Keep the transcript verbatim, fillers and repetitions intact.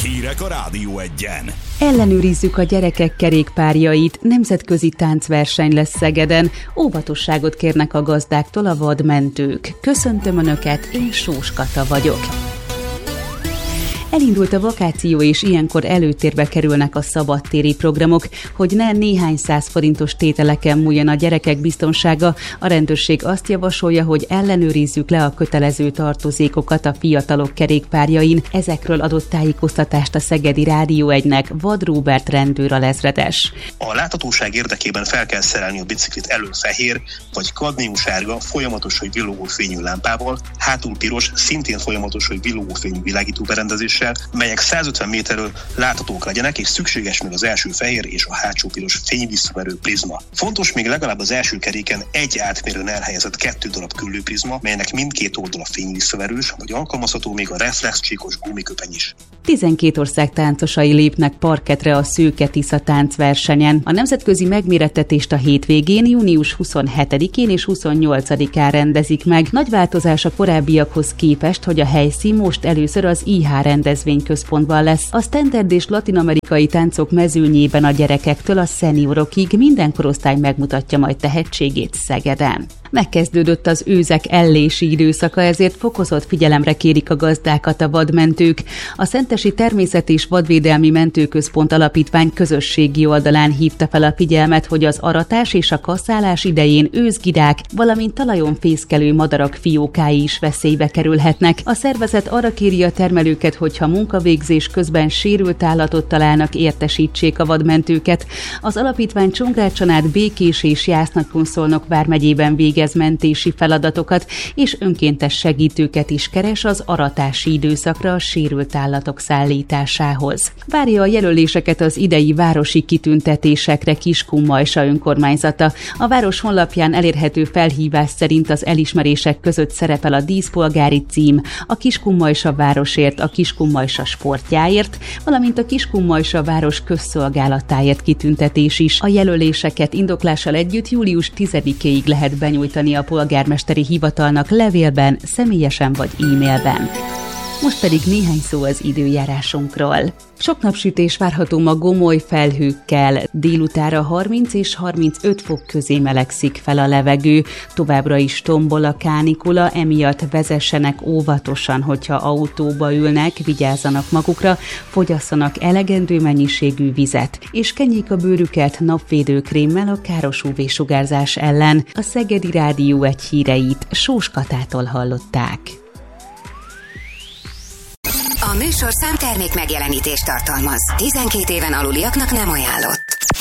Hírek a Rádió Egyen. Ellenőrizzük a gyerekek kerékpárjait, nemzetközi táncverseny lesz Szegeden. Óvatosságot kérnek a gazdáktól a vadmentők. Köszöntöm Önöket, én Sós Kata vagyok. Elindult a vakáció, és ilyenkor előtérbe kerülnek a szabadtéri programok, hogy ne néhány száz forintos tételeken múljon a gyerekek biztonsága. A rendőrség azt javasolja, hogy ellenőrizzük le a kötelező tartozékokat a fiatalok kerékpárjain. Ezekről adott tájékoztatást a Szegedi Rádió egynek Vad Róbert rendőralezredes. A láthatóság érdekében fel kell szerelni a biciklit elől fehér vagy kadmiumsárga, folyamatos vagy villogó fényű lámpával, hátul piros, szintén folyamatos vagy villogó fényű világító berendezéssel, melyek száz ötven méterről láthatók legyenek, és szükséges még az első fehér és a hátsó piros fényvisszaverő prizma. Fontos még legalább az első keréken egy átmérőn elhelyezett kettő darab küllőprizma, melynek mindkét oldala fényvisszaverős, vagy alkalmazható még a reflexcsíkos gumiköpeny is. tizenkét ország táncosai lépnek parkettre a Szőke Tisza táncversenyen. A nemzetközi megmérettetést a hétvégén, június huszonhetedikén és huszonnyolcadikán rendezik meg. Nagy változás a korábbiakhoz képest, hogy a helyszín most először az i há rendezvényközpontban lesz. A standard és latin-amerikai táncok mezőnyében a gyerekektől a szeniorokig minden korosztály megmutatja majd tehetségét Szegeden. Megkezdődött az őzek ellési időszaka, ezért fokozott figyelemre kérik a gazdákat a vadmentők. A Szentesi Természet- és Vadvédelmi Mentőközpont Alapítvány közösségi oldalán hívta fel a figyelmet, hogy az aratás és a kaszálás idején őzgidák, valamint talajon fészkelő madarak fiókái is veszélybe kerülhetnek. A szervezet arra kéri a termelőket, hogyha munkavégzés közben sérült állatot találnak, értesítsék a vadmentőket. Az alapítvány Csongrácson, Békés és Jász-Nagykun-Szolnok vármegyében végez mentési feladatokat, és önkéntes segítőket is keres az aratási időszakra a sérült állatok szállításához. Várja a jelöléseket az idei városi kitüntetésekre Kiskunmajsa önkormányzata. A város honlapján elérhető felhívás szerint az elismerések között szerepel a díszpolgári cím, a Kiskunmajsa városért, a Kiskunmajsa sportjáért, valamint a Kiskunmajsa város közszolgálatáért kitüntetés is. A jelöléseket indoklással együtt július tizedikéig lehet benyújtani a polgármesteri hivatalnak levélben, személyesen vagy e-mailben. Most pedig néhány szó az időjárásunkról. Sok napsütés várható ma gomoly felhőkkel, délutára harminc és harmincöt fok közé melegszik fel a levegő, továbbra is tombol a kánikula, emiatt vezessenek óvatosan, hogyha autóba ülnek, vigyázzanak magukra, fogyasszanak elegendő mennyiségű vizet, és kenjék a bőrüket napvédőkrémmel a káros ú vé-sugárzás ellen. A Szegedi Rádió egy híreit Sós Katától hallották. A műsorszám termék megjelenítést tartalmaz. tizenkét éven aluliaknak nem ajánlott.